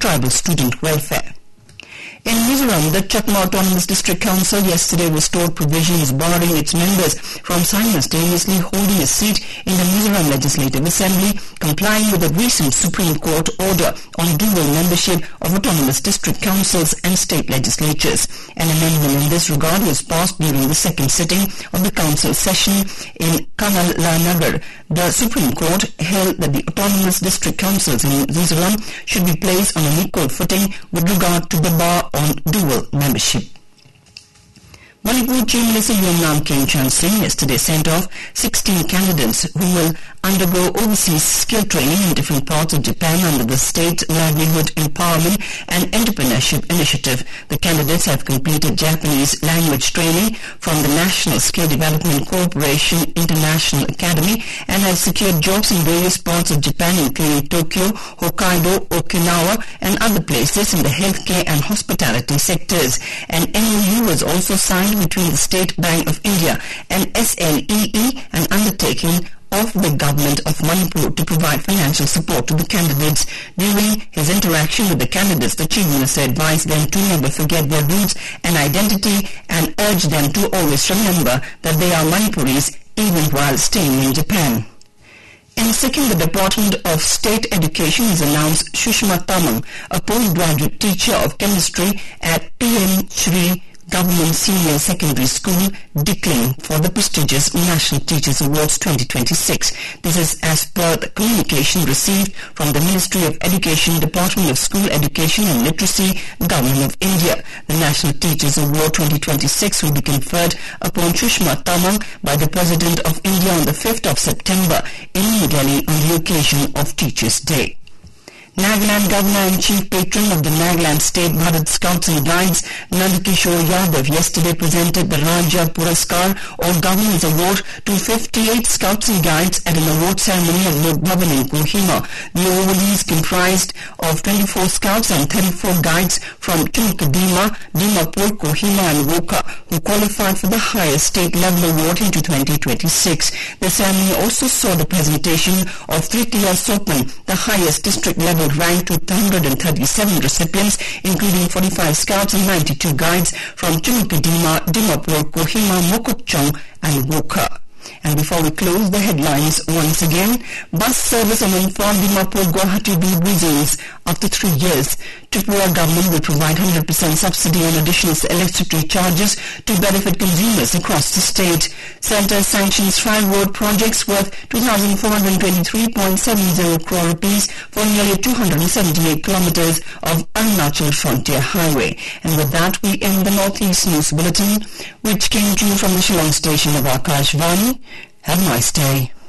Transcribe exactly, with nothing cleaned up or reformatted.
tribal student welfare. In Mizoram, the Chakma Autonomous District Council yesterday restored provisions barring its members from simultaneously holding a seat in the Mizoram Legislative Assembly, complying with a recent Supreme Court order on dual membership of autonomous district councils and state legislatures. An amendment in this regard was passed during the second sitting of the council session in Kanalanagar. The Supreme Court held that the autonomous district councils in Mizoram should be placed on an equal footing with regard to the bar on dual membership. Manipur Chief Minister Yumnam Kengchan Singh yesterday sent off sixteen candidates who will undergo overseas skill training in different parts of Japan under the State Livelihood Empowerment and Entrepreneurship Initiative. The candidates have completed Japanese language training from the National Skill Development Corporation International Academy and have secured jobs in various parts of Japan, including Tokyo, Hokkaido, Okinawa and other places in the healthcare and hospitality sectors. An M O U was also signed between the State Bank of India and S N E E, an undertaking of the government of Manipur to provide financial support to the candidates. During his interaction with the candidates, the Chief Minister advised them to never forget their roots and identity and urged them to always remember that they are Manipuris even while staying in Japan. In Sikkim, the Department of State Education has announced Shushma Tamang, a postgraduate teacher of chemistry at P M Shri Government Senior Secondary School, Dikling, for the prestigious National Teachers Awards twenty twenty-six. This is as per the communication received from the Ministry of Education, Department of School Education and Literacy, Government of India. The National Teachers Award twenty twenty-six will be conferred upon Shushma Tamang by the President of India on the fifth of September in New Delhi on the occasion of Teachers' Day. Nagaland Governor and Chief Patron of the Nagaland State Bharat Scouts and Guides, Nandakishore Yadav, yesterday presented the Raja Puraskar or Governor's Award to fifty-eight Scouts and Guides at an award ceremony at Lok Bhavan in Kohima. The awardees comprised of twenty-four Scouts and thirty-four Guides from Chumkadima, Dimapur, Kohima and Woka, who qualified for the highest state-level award into twenty twenty-six. The ceremony also saw the presentation of Tritiya Sopan, the highest district-level rank to one hundred thirty-seven recipients, including forty-five Scouts and ninety-two Guides from Chumkadima, Dimapur, Kohima, Mokokchung and Woka. And before we close, the headlines once again. Bus service on Imphal Dimapur Guwahati route resumes after three years. Tripura government will provide one hundred percent subsidy on additional electricity charges to benefit consumers across the state. Centre sanctions five road projects worth two thousand four hundred twenty-three point seven zero crore rupees for nearly two hundred seventy-eight kilometres of Arunachal Frontier Highway. And with that, we end the Northeast News Bulletin, which came to you from the Shillong station of Akashvani. Have a nice day.